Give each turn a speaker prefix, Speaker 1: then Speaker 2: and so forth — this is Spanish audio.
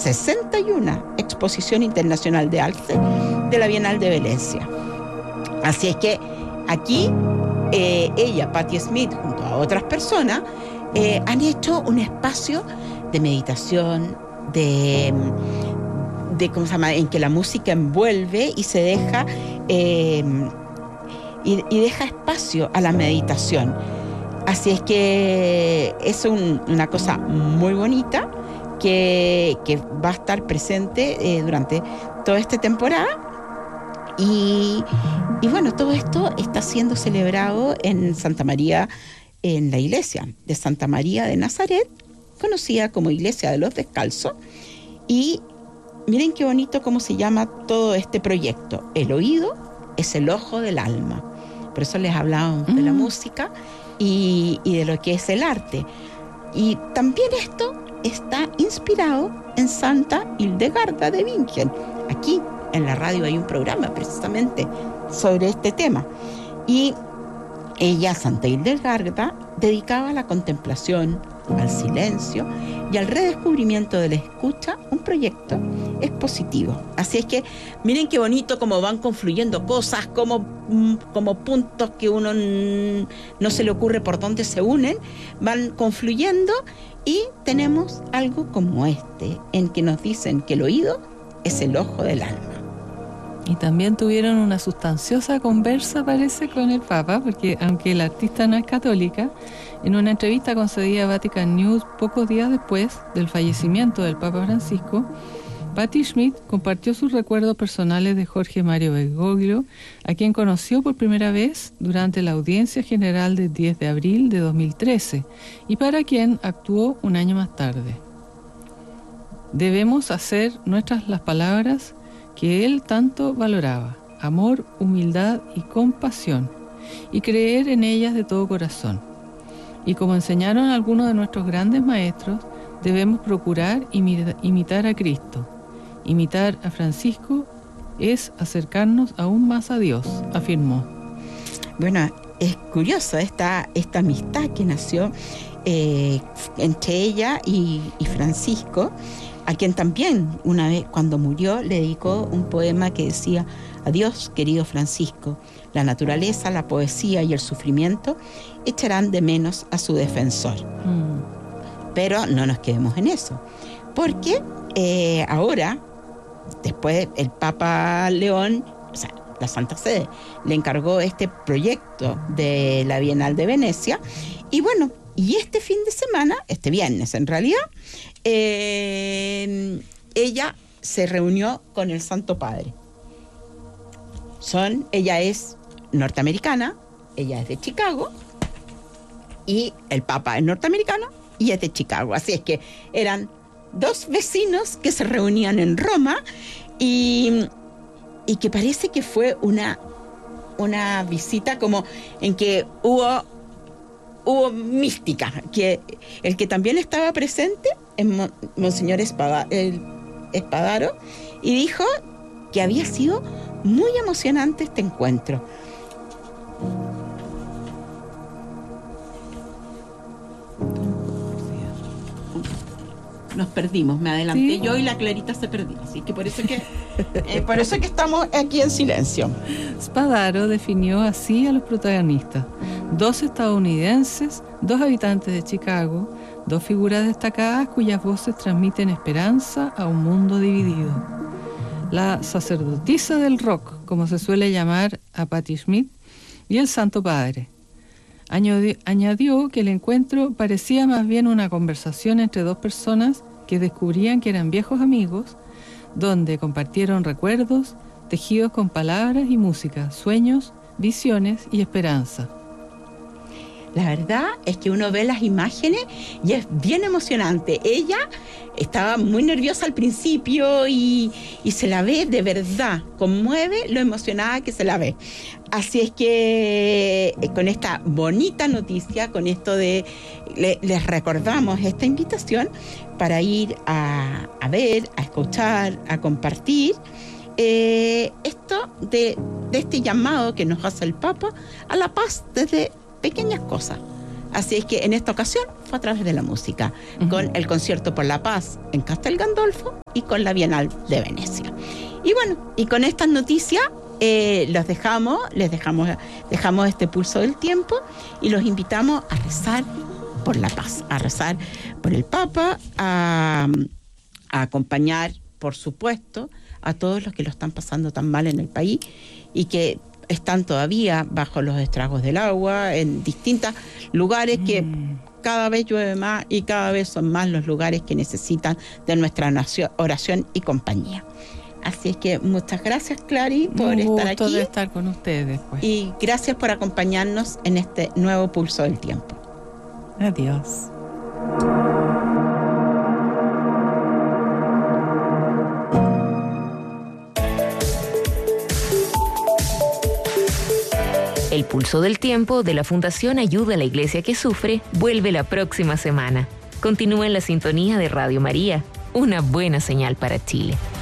Speaker 1: 61 Exposición Internacional de Arte de la Bienal de Venecia. Así es que aquí ella, Patti Smith, junto a otras personas, han hecho un espacio de meditación, de ¿cómo se llama?, en que la música envuelve y se deja y deja espacio a la meditación. Así es que es una cosa muy bonita que va a estar presente durante toda esta temporada. Y bueno, todo esto está siendo celebrado en Santa María, en la iglesia de Santa María de Nazaret, conocida como Iglesia de los Descalzos. Y miren qué bonito cómo se llama todo este proyecto. El oído es el ojo del alma. Por eso les hablábamos de la música y de lo que es el arte. Y también esto está inspirado en Santa Hildegarda de Bingen. Aquí en la radio hay un programa precisamente sobre este tema. Y ella, Santa Hildegarda, dedicaba a la contemplación, al silencio y al redescubrimiento de la escucha un proyecto expositivo. Así es que miren qué bonito cómo van confluyendo cosas, como puntos que uno no se le ocurre por dónde se unen, van confluyendo y tenemos algo como este, en que nos dicen que el oído es el ojo del alma.
Speaker 2: Y también tuvieron una sustanciosa conversa, parece, con el Papa, porque aunque la artista no es católica, en una entrevista concedida a Vatican News pocos días después del fallecimiento del Papa Francisco, Patti Smith compartió sus recuerdos personales de Jorge Mario Bergoglio, a quien conoció por primera vez durante la audiencia general del 10 de abril de 2013 y para quien actuó un año más tarde. Debemos hacer nuestras las palabras que él tanto valoraba: amor, humildad y compasión, y creer en ellas de todo corazón. Y como enseñaron algunos de nuestros grandes maestros, debemos procurar imitar a Cristo. Imitar a Francisco es acercarnos aún más a Dios, afirmó.
Speaker 1: Bueno, es curioso esta amistad que nació entre ella y Francisco, a quien también una vez cuando murió le dedicó un poema que decía: adiós, querido Francisco, la naturaleza, la poesía y el sufrimiento echarán de menos a su defensor. Pero no nos quedemos en eso, porque ahora, después el Papa León, o sea, la Santa Sede, le encargó este proyecto de la Bienal de Venecia, y bueno, y este fin de semana, este viernes en realidad, ella se reunió con el Santo Padre. Ella es norteamericana, ella es de Chicago, y el Papa es norteamericano y es de Chicago. Así es que eran dos vecinos que se reunían en Roma y que parece que fue una visita como en que hubo mística, que el que también estaba presente es Monseñor Espadaro, y dijo que había sido muy emocionante este encuentro. Nos perdimos, me adelanté yo y la Clarita se perdió, así que por eso que estamos aquí en silencio.
Speaker 2: Spadaro definió así a los protagonistas: 2 estadounidenses, 2 habitantes de Chicago, 2 figuras destacadas cuyas voces transmiten esperanza a un mundo dividido. La sacerdotisa del rock, como se suele llamar a Patti Smith, y el Santo Padre. Añadió que el encuentro parecía más bien una conversación entre 2 personas que descubrían que eran viejos amigos, donde compartieron recuerdos, tejidos con palabras y música, sueños, visiones y esperanza.
Speaker 1: La verdad es que uno ve las imágenes y es bien emocionante. Ella estaba muy nerviosa al principio y se la ve de verdad, conmueve lo emocionada que se la ve. Así es que con esta bonita noticia, con esto les recordamos esta invitación para ir a ver, a escuchar, a compartir esto de este llamado que nos hace el Papa a la paz desde pequeñas cosas, Así es que en esta ocasión fue a través de la música, con el Concierto por la Paz en Castel Gandolfo y con la Bienal de Venecia. Y bueno, y con estas noticias dejamos este pulso del tiempo y los invitamos a rezar por la paz, a rezar por el Papa, a acompañar, por supuesto, a todos los que lo están pasando tan mal en el país y que están todavía bajo los estragos del agua en distintos lugares que cada vez llueve más y cada vez son más los lugares que necesitan de nuestra oración y compañía. Así es que muchas gracias, Clary, por estar aquí.
Speaker 2: Un gusto de estar con ustedes, pues.
Speaker 1: Y gracias por acompañarnos en este nuevo pulso del tiempo.
Speaker 2: Adiós.
Speaker 3: El Pulso del Tiempo de la Fundación Ayuda a la Iglesia que Sufre vuelve la próxima semana. Continúa en la sintonía de Radio María, una buena señal para Chile.